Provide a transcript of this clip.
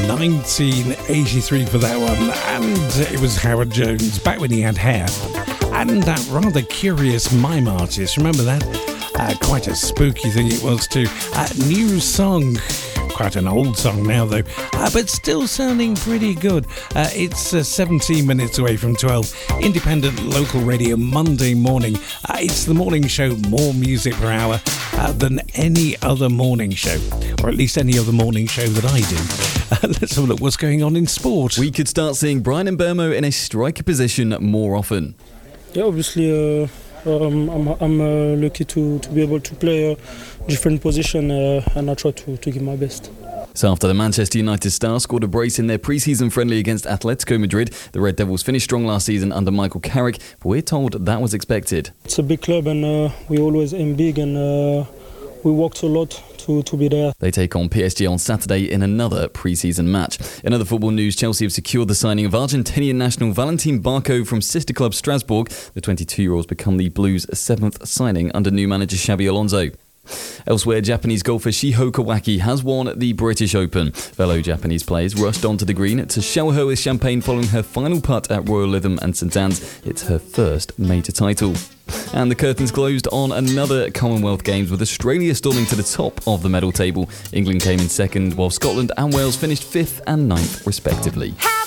1983 for that one, and it was Howard Jones, back when he had hair, and that rather curious mime artist, remember that? Quite a spooky thing it was too. New song, quite an old song now though, but still sounding pretty good. It's 17 minutes away from 12, independent local radio Monday morning. It's the morning show, more music per hour than any other morning show, or at least any other morning show that I do. Let's have a look what's going on in sport. We could start seeing Brian Mbeumo in a striker position more often. Yeah, obviously I'm lucky to be able to play a different position and I try to give my best. So after the Manchester United star scored a brace in their pre-season friendly against Atletico Madrid, the Red Devils finished strong last season under Michael Carrick, but we're told that was expected. It's a big club and we always aim big and we worked a lot to be there. They take on PSG on Saturday in another pre-season match. In other football news, Chelsea have secured the signing of Argentinian national Valentin Barco from sister club Strasbourg. The 22-year-old's become the Blues' 7th signing under new manager Xabi Alonso. Elsewhere, Japanese golfer Shiho Kawaki has won the British Open. Fellow Japanese players rushed onto the green to shower her with champagne following her final putt at Royal Lytham and St Anne's. It's her first major title. And the curtains closed on another Commonwealth Games, with Australia stalling to the top of the medal table. England came in second, while Scotland and Wales finished 5th and 9th respectively.